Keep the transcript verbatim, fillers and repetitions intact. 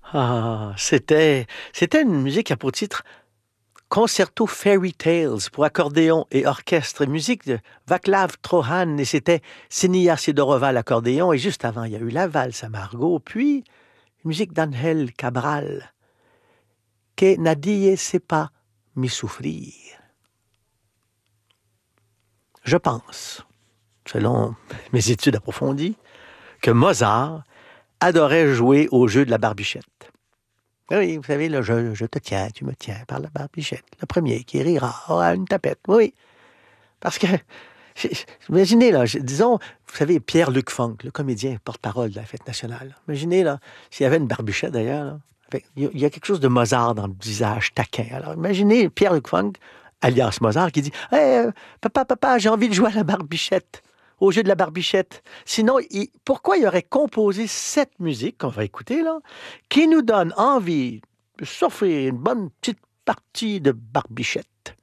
Ah, c'était, c'était une musique qui a pour titre Concerto Fairy Tales pour accordéon et orchestre, musique de Václav Trohan, et c'était Senia Sidorova à l'accordéon, et juste avant, il y a eu la valse à Margot, puis musique d'Angel Cabral, Que nadie sepa mi souffrir. Je pense, selon mes études approfondies, que Mozart adorait jouer au jeu de la barbichette. Oui, vous savez, là, je, je te tiens, tu me tiens par la barbichette. Le premier qui rira aura une tapette. Oui, parce que, imaginez, là, disons, vous savez, Pierre-Luc Funk, le comédien porte-parole de la Fête nationale. Imaginez, là, s'il y avait une barbichette, d'ailleurs, là, avec, il y a quelque chose de Mozart dans le visage taquin. Alors, imaginez Pierre-Luc Funk, alias Mozart, qui dit hey, « Papa, papa, j'ai envie de jouer à la barbichette. » Au jeu de la barbichette. Sinon, il, pourquoi il aurait composé cette musique qu'on va écouter, là, qui nous donne envie de s'offrir une bonne petite partie de barbichette?